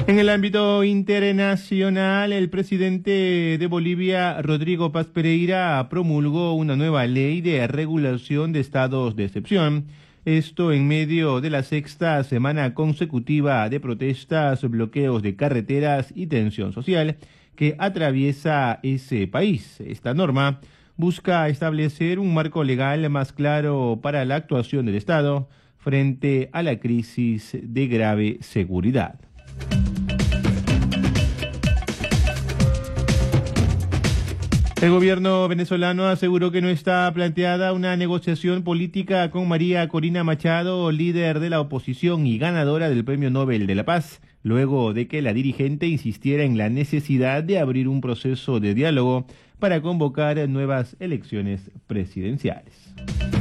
En el ámbito internacional, el presidente de Bolivia, Rodrigo Paz Pereira, promulgó una nueva ley de regulación de estados de excepción. Esto en medio de la sexta semana consecutiva de protestas, bloqueos de carreteras y tensión social que atraviesa ese país. Esta norma busca establecer un marco legal más claro para la actuación del Estado frente a la crisis de grave seguridad. El gobierno venezolano aseguró que no está planteada una negociación política con María Corina Machado, líder de la oposición y ganadora del Premio Nobel de la Paz, luego de que la dirigente insistiera en la necesidad de abrir un proceso de diálogo para convocar nuevas elecciones presidenciales.